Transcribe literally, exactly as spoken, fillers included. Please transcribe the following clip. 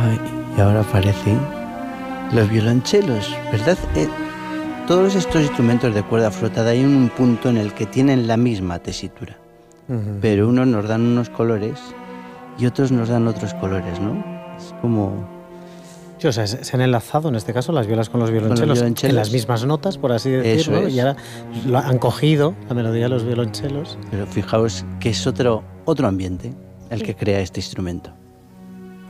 Ay, y ahora aparecen los violonchelos, ¿verdad? Eh, todos estos instrumentos de cuerda frotada hay un punto en el que tienen la misma tesitura, uh-huh. pero unos nos dan unos colores y otros nos dan otros colores, ¿no? Es como... Sí, o sea, se han enlazado en este caso las violas con los violonchelos, con los violonchelos en las mismas notas, por así decirlo, es. y ahora lo han cogido la melodía de los violonchelos. Pero fijaos que es otro, otro ambiente el sí. que crea este instrumento.